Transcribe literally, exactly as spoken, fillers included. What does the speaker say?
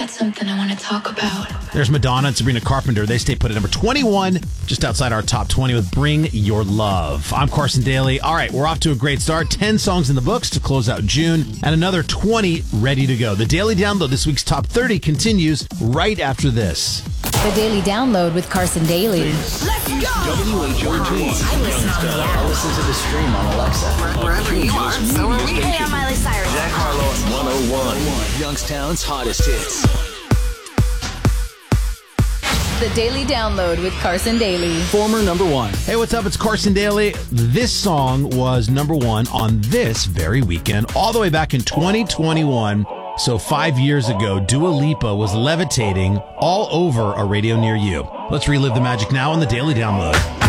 got something I want to talk about. There's Madonna and Sabrina Carpenter. They stay put at number twenty-one, just outside our top twenty with Bring Your Love. I'm Carson Daly. All right, we're off to a great start. ten songs in the books to close out June, and another twenty ready to go. The Daily Download, this week's top thirty, continues right after this. The Daily Download with Carson Daly. Let's go! W H O T. I listen on the app. I listen to the stream on Alexa. Wherever you are, so are we. Hey, I'm Miley Cyrus. Jack Harlow at one oh one. Youngstown's hottest hits. The Daily Download with Carson Daly. Former number one. Hey, what's up? It's Carson Daly. This song was number one on this very weekend, all the way back in twenty twenty-one. So five years ago, Dua Lipa was levitating all over a radio near you. Let's relive the magic now on the Daily Download.